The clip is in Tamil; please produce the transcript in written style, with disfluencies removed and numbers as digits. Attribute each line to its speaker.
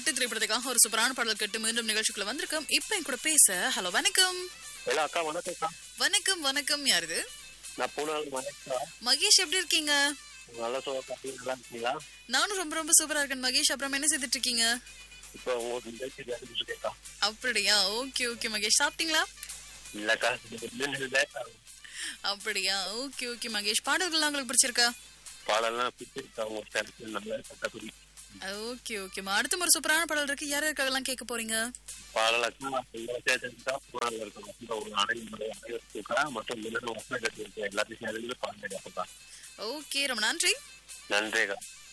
Speaker 1: 8 திரைப்படத்துக்காக ஒரு சூப்பரான பாடல் கேட்டு மீண்டும் நிகழ்ச்சிக்குள்ள வந்திருக்கோம். இப்ப என் கூட பேச ஹலோ வணக்கம்.
Speaker 2: ஹலோ அக்கா, வணக்கம்.
Speaker 1: வணக்கம் வணக்கம். யாரு இது?
Speaker 2: நான் பூனால மகேஷ்.
Speaker 1: மகேஷ் எப்படி இருக்கீங்க?
Speaker 2: நல்லா நல்லா இருக்கீங்களா?
Speaker 1: நானும் ரொம்ப ரொம்ப சூப்பரா இருக்கேன் மகேஷ். அப்புறம் என்ன செய்துட்டு இருக்கீங்க?
Speaker 2: இப்போ உங்களுக்கு நிகழ்ச்சி கேட்கா.
Speaker 1: அப்படியா? ஓகே ஓகே மகேஷ், சாப்பிட்டீங்களா?
Speaker 2: இல்லக்கா,
Speaker 1: அப்படியா? ஓகே ஓகே மகேஷ், பாடல்கள்லாம் உங்களுக்கு பிடிச்சிருக்கா?
Speaker 2: பாடலாம் பிடிச்சிருக்கா? உங்க நல்ல கட்டக்குடி.
Speaker 1: ஓகே ஓகேமா, அடுத்த ஒரு சூப்பரான பாடல் இருக்கு. யார் யாருக்காகலாம் கேட்க போறீங்க?
Speaker 2: பாடலாக்கா பூனால இருக்க ஒரு அனைவருக்கா மற்றும் எல்லாத்தையும் சேர்ந்து பாடல்.
Speaker 1: ஓகே, ரொம்ப நன்றி.
Speaker 2: நன்றிக்கா.